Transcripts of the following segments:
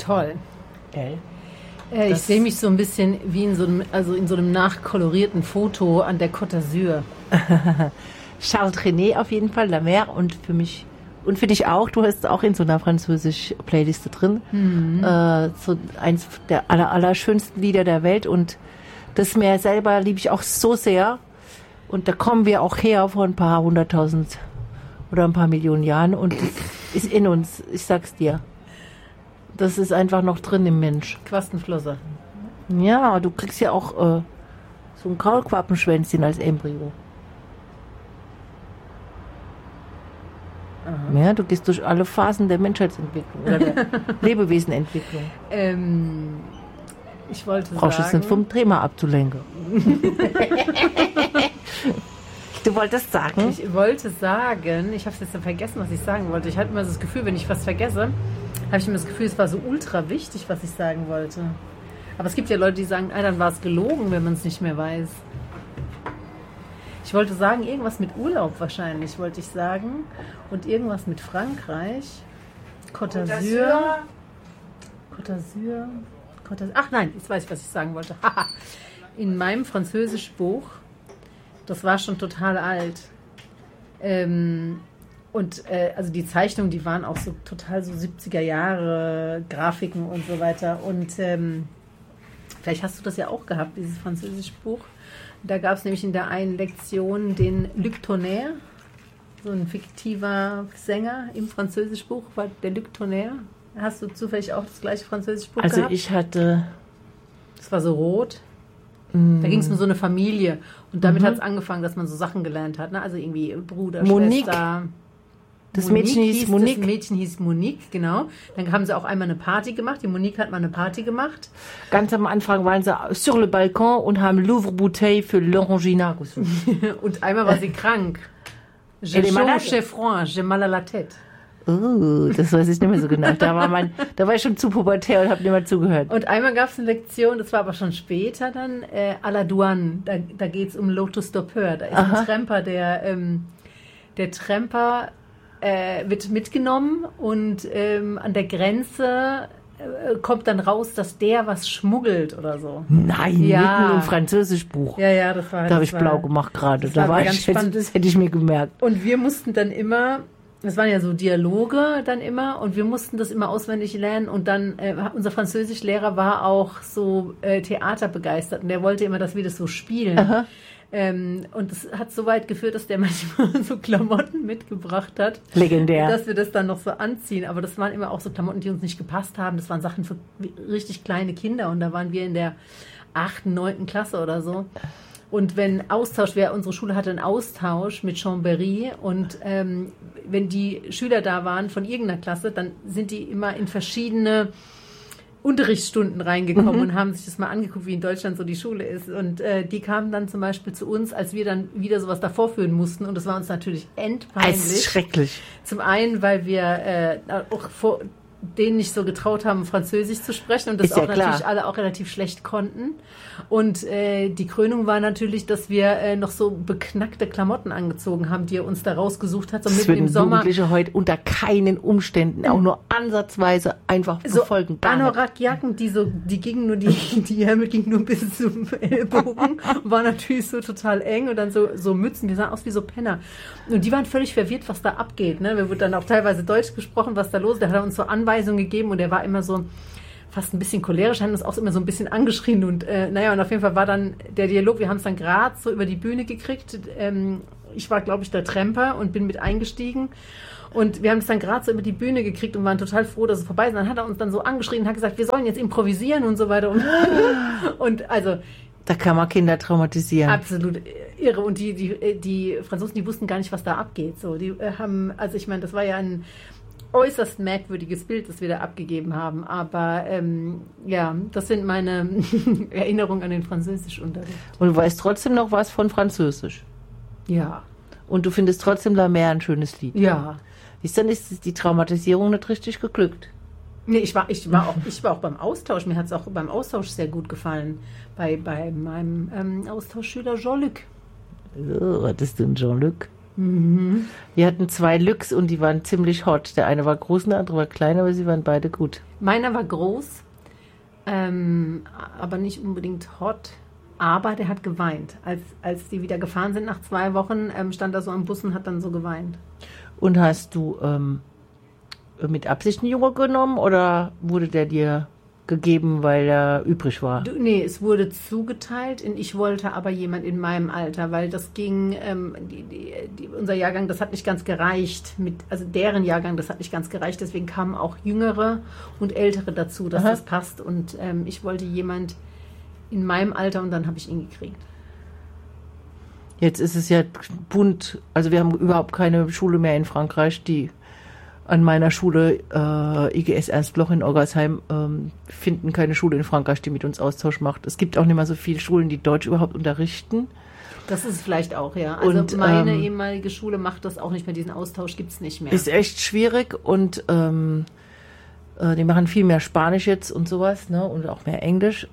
Toll. Ich sehe mich so ein bisschen wie in so einem nachkolorierten Foto an der Côte d'Azur. Charles Trenet auf jeden Fall, La Mer, und für mich und für dich auch. Du hast auch in so einer französischen Playliste drin. So eins der allerschönsten Lieder der Welt, und das Meer selber liebe ich auch so sehr. Und da kommen wir auch her vor ein paar 100.000 oder ein paar Millionen Jahren, und das ist in uns, ich sag's dir. Das ist einfach noch drin im Mensch. Quastenflosse. Ja, du kriegst ja auch so ein Kaulquappenschwänzchen als Embryo. Aha. Ja, du gehst durch alle Phasen der Menschheitsentwicklung oder der Lebewesenentwicklung. Ich wollte Brauchst sagen... es nicht vom Thema abzulenken. Du wolltest sagen? Ich wollte sagen, ich habe es jetzt vergessen, was ich sagen wollte. Ich hatte immer so das Gefühl, wenn ich was vergesse, habe ich immer das Gefühl, es war so ultra wichtig, was ich sagen wollte. Aber es gibt ja Leute, die sagen, dann war es gelogen, wenn man es nicht mehr weiß. Ich wollte sagen, irgendwas mit Urlaub wahrscheinlich, wollte ich sagen. Und irgendwas mit Frankreich. Côte d'Azur. Ach nein, jetzt weiß ich, was ich sagen wollte. In meinem Französischbuch, das war schon total alt. Also die Zeichnungen, die waren auch so total so 70er Jahre, Grafiken und so weiter. Und vielleicht hast du das ja auch gehabt, dieses Französischbuch. Da gab es nämlich in der einen Lektion den Luc Tonnerre, so ein fiktiver Sänger im Französischbuch, war der Luc Tonnerre. Hast du zufällig auch das gleiche Französischbuch gehabt? Also ich hatte... Das war so rot. Da ging es um so eine Familie. Und damit hat es angefangen, dass man so Sachen gelernt hat. Ne? Also irgendwie Bruder, Monique. Schwester. Das Mädchen hieß Monique. Das Mädchen hieß Monique, genau. Dann haben sie auch einmal eine Party gemacht. Die Monique hat mal eine Party gemacht. Ganz am Anfang waren sie sur le Balkon und haben Louvre-Bouteille für l'Orangina gesungen. Und einmal war sie krank. J'ai chaud, j'ai froid, j'ai mal à la tête. Das weiß ich nicht mehr so genau. Da war ich schon zu pubertär und habe nicht mehr zugehört. Und einmal gab es eine Lektion, das war aber schon später dann, à la douane. Da geht es um l'autostoppeur. Da ist ein Tramper, der Tramper wird mitgenommen und an der Grenze kommt dann raus, dass der was schmuggelt oder so. Nein, mitten im Französischbuch. Ja, das war... Da habe ich blau gemacht gerade. Das hätte ich mir gemerkt. Und wir mussten dann immer... Das waren ja so Dialoge dann immer, und wir mussten das immer auswendig lernen, und dann unser Französischlehrer war auch so theaterbegeistert, und der wollte immer, dass wir das so spielen. Und das hat so weit geführt, dass der manchmal so Klamotten mitgebracht hat. Legendär. Dass wir das dann noch so anziehen. Aber das waren immer auch so Klamotten, die uns nicht gepasst haben. Das waren Sachen für richtig kleine Kinder, und da waren wir in der 8., 9. Klasse oder so. Und wenn Austausch wäre, unsere Schule hatte einen Austausch mit Chambéry, und wenn die Schüler da waren von irgendeiner Klasse, dann sind die immer in verschiedene Unterrichtsstunden reingekommen und haben sich das mal angeguckt, wie in Deutschland so die Schule ist. Und die kamen dann zum Beispiel zu uns, als wir dann wieder sowas davor führen mussten, und das war uns natürlich endpeinlich. Es ist schrecklich. Zum einen, weil wir auch vor denen nicht so getraut haben, Französisch zu sprechen, und das auch natürlich alle auch relativ schlecht konnten. Und die Krönung war natürlich, dass wir noch so beknackte Klamotten angezogen haben, die er uns da rausgesucht hat, so mitten im Sommer. Jugendliche heute unter keinen Umständen auch nur ansatzweise einfach befolgen. So Anorak-Jacken, die gingen nur, die Ärmel gingen nur bis zum Ellbogen, war natürlich so total eng, und dann so Mützen, die sahen aus wie so Penner. Und die waren völlig verwirrt, was da abgeht. Ne? Wir wurden dann auch teilweise Deutsch gesprochen, was da los ist. Da hat er uns so Anweisungen gegeben, und er war immer so fast ein bisschen cholerisch, haben uns auch immer so ein bisschen angeschrien, und und auf jeden Fall war dann der Dialog, wir haben es dann gerade so über die Bühne gekriegt. Ich war, glaube ich, der Tramper und bin mit eingestiegen, und wir haben es dann gerade so über die Bühne gekriegt und waren total froh, dass es vorbei ist. Und dann hat er uns dann so angeschrien und hat gesagt, wir sollen jetzt improvisieren und so weiter, und also... Da kann man Kinder traumatisieren. Absolut irre. Und die Franzosen, die wussten gar nicht, was da abgeht. So, die haben, also ich meine, das war ja ein äußerst merkwürdiges Bild, das wir da abgegeben haben. Aber das sind meine Erinnerungen an den Französischunterricht. Und du weißt trotzdem noch was von Französisch? Ja. Und du findest trotzdem La Mer ein schönes Lied? Ja. Dann ist die Traumatisierung nicht richtig geglückt. Nee, ich war auch beim Austausch. Mir hat es auch beim Austausch sehr gut gefallen. Bei meinem Austauschschüler Jean-Luc. Was ist denn Jean-Luc? Wir hatten 2 Lüchs und die waren ziemlich hot. Der eine war groß und der andere war klein, aber sie waren beide gut. Meiner war groß, aber nicht unbedingt hot. Aber der hat geweint. Als die wieder gefahren sind nach 2 Wochen, stand er so am Bus und hat dann so geweint. Und hast du mit Absicht einen Junge genommen oder wurde der dir gegeben, weil er übrig war? Nee, es wurde zugeteilt. Ich wollte aber jemand in meinem Alter, weil das ging, unser Jahrgang, das hat nicht ganz gereicht. Also deren Jahrgang, das hat nicht ganz gereicht. Deswegen kamen auch Jüngere und Ältere dazu, dass das passt. Und ich wollte jemand in meinem Alter und dann habe ich ihn gekriegt. Jetzt ist es ja bunt, also wir haben überhaupt keine Schule mehr in Frankreich, die an meiner Schule, IGS Ernst Bloch in Orgersheim, finden keine Schule in Frankreich, die mit uns Austausch macht. Es gibt auch nicht mehr so viele Schulen, die Deutsch überhaupt unterrichten. Das ist vielleicht auch, ja. Also und, meine ehemalige Schule macht das auch nicht mehr, diesen Austausch gibt es nicht mehr. Ist echt schwierig und die machen viel mehr Spanisch jetzt und sowas, ne, und auch mehr Englisch.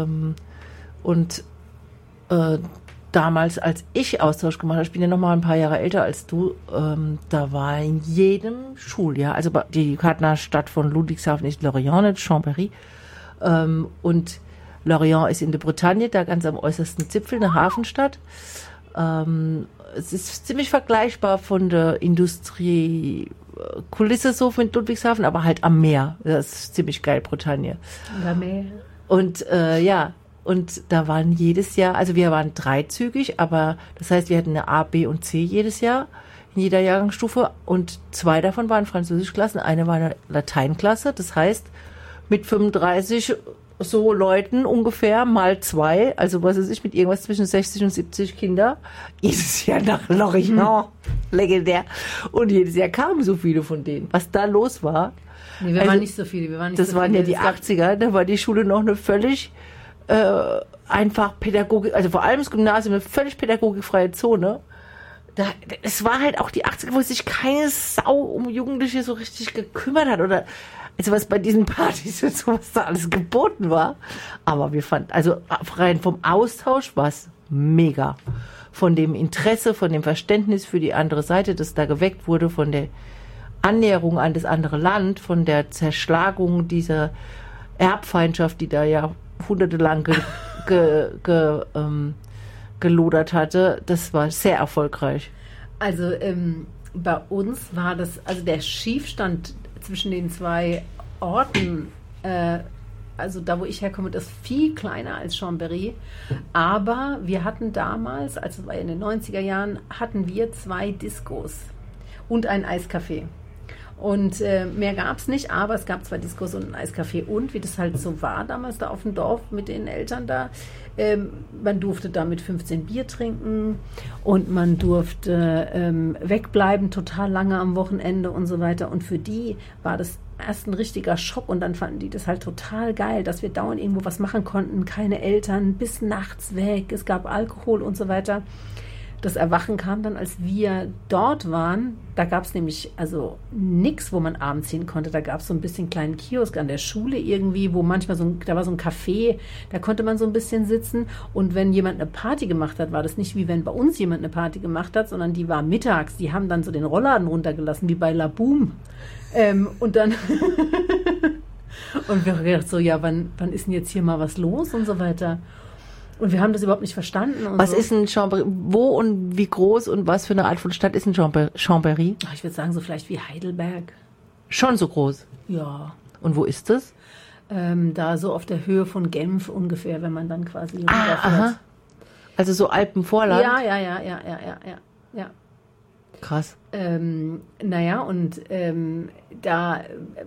Damals, als ich Austausch gemacht habe, ich bin ja noch mal ein paar Jahre älter als du, da war in jedem Schuljahr, also die Partnerstadt von Ludwigshafen ist Lorient, nicht Chambéry, und Lorient ist in der Bretagne, da ganz am äußersten Zipfel, eine Hafenstadt. Es ist ziemlich vergleichbar von der Industriekulisse so mit Ludwigshafen, aber halt am Meer. Das ist ziemlich geil, Bretagne. Am Meer. Und und da waren jedes Jahr, also wir waren 3-zügig, aber das heißt, wir hatten eine A, B und C jedes Jahr in jeder Jahrgangsstufe und 2 davon waren Französischklassen, eine war eine Lateinklasse, das heißt mit 35 so Leuten ungefähr mal 2, also was weiß ich, mit irgendwas zwischen 60 und 70 Kinder, jedes Jahr nach Lorient, legendär, und jedes Jahr kamen so viele von denen. Was da los war. Nee, wir waren nicht so viele. Das waren ja die 80er, da war die Schule noch eine völlig einfach Pädagogik, also vor allem das Gymnasium, eine völlig pädagogikfreie Zone. Es war halt auch die 80er, wo sich keine Sau um Jugendliche so richtig gekümmert hat oder also was bei diesen Partys und so, was da alles geboten war. Aber wir fanden, also rein vom Austausch war es mega. Von dem Interesse, von dem Verständnis für die andere Seite, das da geweckt wurde, von der Annäherung an das andere Land, von der Zerschlagung dieser Erbfeindschaft, die da ja jahrhundertelang gelodert hatte, das war sehr erfolgreich. Also bei uns war das, also der Schiefstand zwischen den 2 Orten, also da wo ich herkomme, das viel kleiner als Chambéry, aber wir hatten damals, also es war in den 90er Jahren, hatten wir 2 Diskos und ein Eiscafé. Und mehr gab es nicht, aber es gab 2 Diskos und ein Eiscafé. Und wie das halt so war damals da auf dem Dorf mit den Eltern da, man durfte da mit 15 Bier trinken und man durfte wegbleiben, total lange am Wochenende und so weiter. Und für die war das erst ein richtiger Schock und dann fanden die das halt total geil, dass wir dauernd irgendwo was machen konnten, keine Eltern, bis nachts weg, es gab Alkohol und so weiter. Das Erwachen kam dann, als wir dort waren. Da gab es nämlich also nichts, wo man abends hin konnte. Da gab es so ein bisschen kleinen Kiosk an der Schule irgendwie, wo manchmal da war so ein Café, da konnte man so ein bisschen sitzen. Und wenn jemand eine Party gemacht hat, war das nicht wie wenn bei uns jemand eine Party gemacht hat, sondern die war mittags. Die haben dann so den Rollladen runtergelassen, wie bei La Boom. Und dann und wir haben gedacht so, ja, wann ist denn jetzt hier mal was los und so weiter. Und wir haben das überhaupt nicht verstanden. Und was ist ein Chambéry? Wo und wie groß und was für eine Art von Stadt ist ein Chambéry? Ich würde sagen, so vielleicht wie Heidelberg. Schon so groß? Ja. Und wo ist das? Da so auf der Höhe von Genf ungefähr, wenn man dann quasi aha. Also so Alpenvorland? Ja. Krass. Naja, und da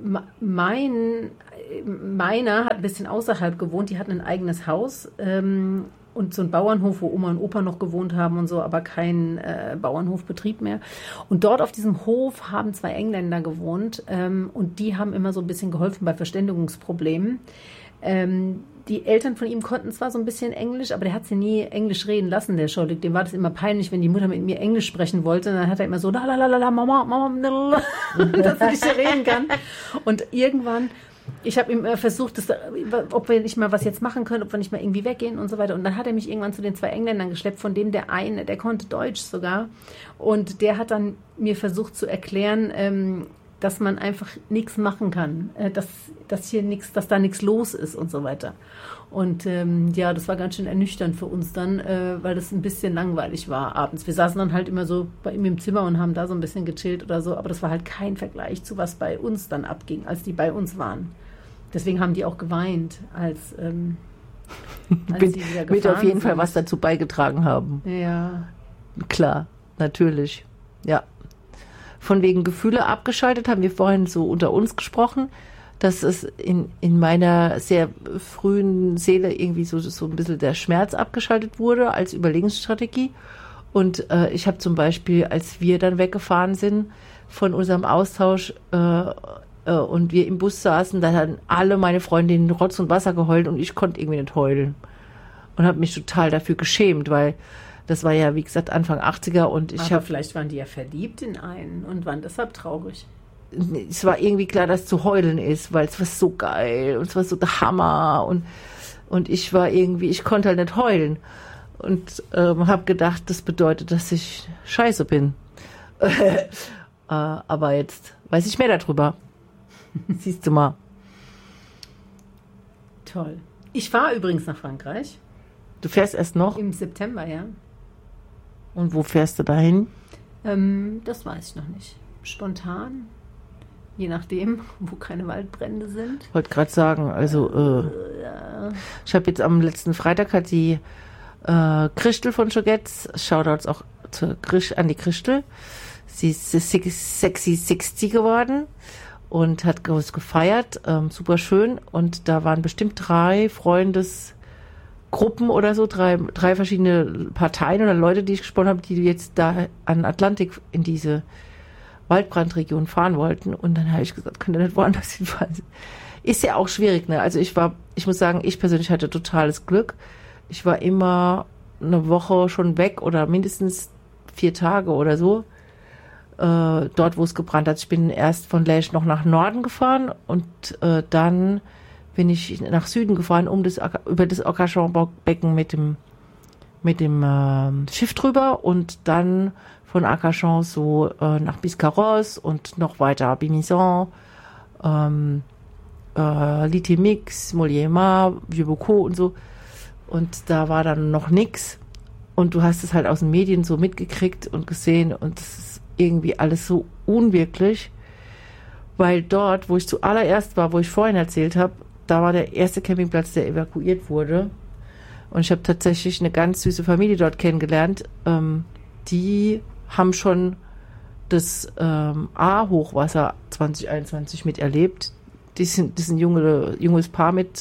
meiner hat ein bisschen außerhalb gewohnt, die hatten ein eigenes Haus und so ein Bauernhof, wo Oma und Opa noch gewohnt haben und so, aber kein Bauernhofbetrieb mehr. Und dort auf diesem Hof haben 2 Engländer gewohnt und die haben immer so ein bisschen geholfen bei Verständigungsproblemen. Die Eltern von ihm konnten zwar so ein bisschen Englisch, aber der hat sie nie Englisch reden lassen, der Schollig. Dem war das immer peinlich, wenn die Mutter mit mir Englisch sprechen wollte. Und dann hat er immer so, Mama, dass ich nicht reden kann. Und irgendwann ich habe ihm versucht, ob wir nicht mal was jetzt machen können, ob wir nicht mal irgendwie weggehen und so weiter. Und dann hat er mich irgendwann zu den 2 Engländern geschleppt, von dem der eine, der konnte Deutsch sogar. Und der hat dann mir versucht zu erklären, dass man einfach nichts machen kann, dass da nichts los ist und so weiter. Und ja, das war ganz schön ernüchternd für uns dann, weil das ein bisschen langweilig war abends. Wir saßen dann halt immer so bei ihm im Zimmer und haben da so ein bisschen gechillt oder so, aber das war halt kein Vergleich zu was bei uns dann abging, als die bei uns waren. Deswegen haben die auch geweint, als sie wieder gefahren wird auf jeden sind. Fall was dazu beigetragen haben. Ja. Klar, natürlich. Ja. Von wegen Gefühle abgeschaltet haben wir vorhin so unter uns gesprochen, dass es in meiner sehr frühen Seele irgendwie so ein bisschen der Schmerz abgeschaltet wurde als Überlebensstrategie. Und ich habe zum Beispiel, als wir dann weggefahren sind von unserem Austausch und wir im Bus saßen, da hatten alle meine Freundinnen Rotz und Wasser geheult und ich konnte irgendwie nicht heulen. Und habe mich total dafür geschämt, weil das war ja, wie gesagt, Anfang 80er und Aber vielleicht waren die ja verliebt in einen und waren deshalb traurig. Es war irgendwie klar, dass zu heulen ist, weil es war so geil und es war so der Hammer und ich konnte halt nicht heulen und habe gedacht, das bedeutet, dass ich scheiße bin. Aber jetzt weiß ich mehr darüber. Siehst du mal. Toll. Ich fahre übrigens nach Frankreich. Du fährst erst noch? Im September, ja. Und wo fährst du dahin? Das weiß ich noch nicht. Spontan. Je nachdem, wo keine Waldbrände sind. Ich wollte gerade sagen, also ich habe jetzt am letzten Freitag hat die Christel von Schogetz, Shoutouts auch an die Christel, sie ist Sexy 60 geworden und hat groß gefeiert, super schön und da waren bestimmt 3 Freundesgruppen oder so, 3 verschiedene Parteien oder Leute, die ich gesprochen habe, die jetzt da an Atlantik in diese Waldbrandregion fahren wollten und dann habe ich gesagt, könnt ihr nicht woanders hinfahren? Ist ja auch schwierig, ne? Also ich muss sagen, ich persönlich hatte totales Glück. Ich war immer eine Woche schon weg oder mindestens 4 Tage oder so, dort, wo es gebrannt hat. Ich bin erst von Lège noch nach Norden gefahren und dann bin ich nach Süden gefahren, über das Arcachon-Becken mit dem Schiff drüber und dann von Arcachon so nach Biscarrosse und noch weiter Bimison, Litemix, Molière, Vieux-Bocaux und so. Und da war dann noch nix. Und du hast es halt aus den Medien so mitgekriegt und gesehen und das ist irgendwie alles so unwirklich, weil dort, wo ich zuallererst war, wo ich vorhin erzählt habe, da war der erste Campingplatz, der evakuiert wurde. Und ich habe tatsächlich eine ganz süße Familie dort kennengelernt. Die haben schon das A-Hochwasser 2021 miterlebt. Das sind ein junges Paar mit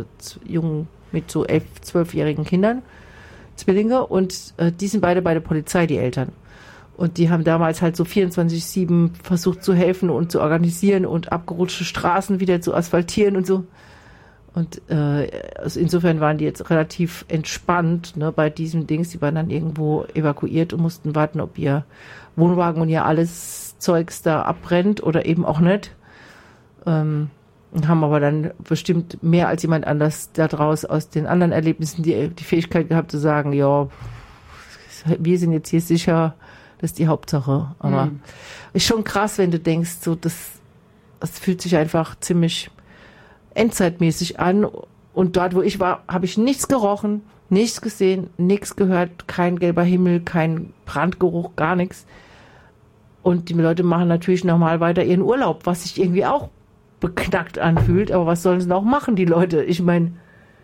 so 11-, 12-jährigen Kindern, Zwillinge. Und die sind beide bei der Polizei, die Eltern. Und die haben damals halt so 24/7 versucht zu helfen und zu organisieren und abgerutschte Straßen wieder zu asphaltieren und so. Und also insofern waren die jetzt relativ entspannt, ne, bei diesem Dings. Die waren dann irgendwo evakuiert und mussten warten, ob ihr Wohnwagen und ihr alles Zeugs da abbrennt oder eben auch nicht. Und haben aber dann bestimmt mehr als jemand anders da draus aus den anderen Erlebnissen die Fähigkeit gehabt zu sagen, ja, wir sind jetzt hier sicher, das ist die Hauptsache. Aber ist schon krass, wenn du denkst, so das fühlt sich einfach ziemlich endzeitmäßig an. Und dort, wo ich war, habe ich nichts gerochen, nichts gesehen, nichts gehört, kein gelber Himmel, kein Brandgeruch, gar nichts. Und die Leute machen natürlich normal weiter ihren Urlaub, was sich irgendwie auch beknackt anfühlt. Aber was sollen sie denn auch machen, die Leute? Ich meine,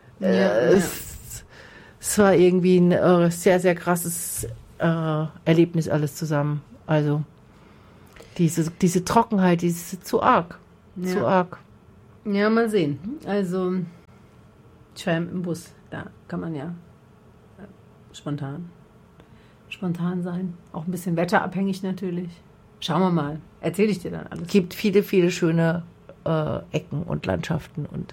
es war irgendwie ein sehr, sehr krasses Erlebnis alles zusammen. Also diese Trockenheit, die ist zu arg. Ja. Zu arg. Ja, mal sehen. Also, ich fahre im Bus. Da kann man ja spontan sein. Auch ein bisschen wetterabhängig natürlich. Schauen wir mal. Erzähle ich dir dann alles. Es gibt viele, viele schöne Ecken und Landschaften und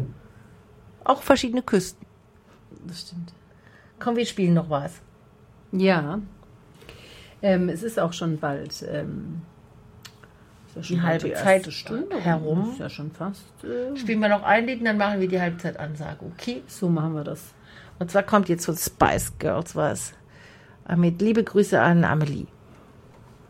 auch verschiedene Küsten. Das stimmt. Komm, wir spielen noch was. Ja. Es ist auch schon bald Ist ja die halbe erste Zeit Stunde herum. Ist ja schon fast. Spielen wir noch ein Lied und dann machen wir die Halbzeitansage, okay? So machen wir das. Und zwar kommt jetzt von Spice Girls was. Mit liebe Grüße an Amelie.